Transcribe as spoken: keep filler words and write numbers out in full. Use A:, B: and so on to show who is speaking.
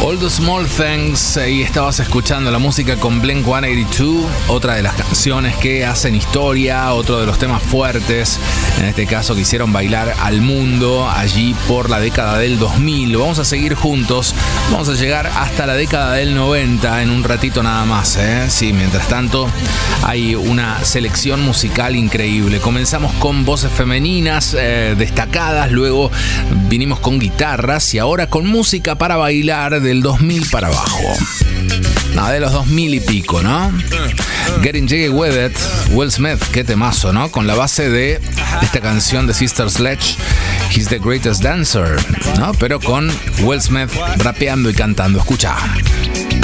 A: All the Small Things, y estabas escuchando la música con Blink ciento ochenta y dos, otra de las canciones que hacen historia, otro de los temas fuertes, en este caso que hicieron bailar al mundo allí por la década del dos mil. Vamos a seguir juntos, vamos a llegar hasta la década del noventa en un ratito nada más, ¿eh? Sí, mientras tanto hay una selección musical increíble. Comenzamos con voces femeninas eh, destacadas, luego vinimos con guitarras y ahora con música para bailar del dos mil para abajo. No, de los dos mil y pico, ¿no? Getting Jiggy With It, Will Smith, qué temazo, ¿no? Con la base de esta canción de Sister Sledge, He's the Greatest Dancer, ¿no? Pero con Will Smith rapeando y cantando. Escucha.